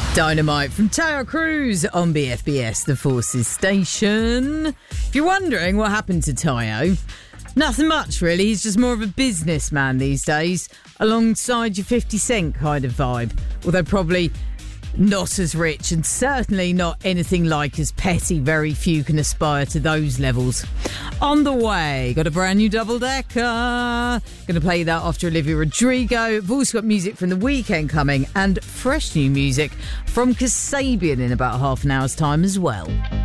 Dynamite from Tara Cruz on BFBS, the Forces station. If you're wondering what happened to Tayo, nothing much really. He's just more of a businessman these days, alongside your 50 Cent kind of vibe. Although probably not as rich and certainly not anything like as petty. Very few can aspire to those levels. On the way, got a brand new double-decker. Going to play that after Olivia Rodrigo. We've also got music from The Weeknd coming and fresh new music from Kasabian in about half an hour's time as well.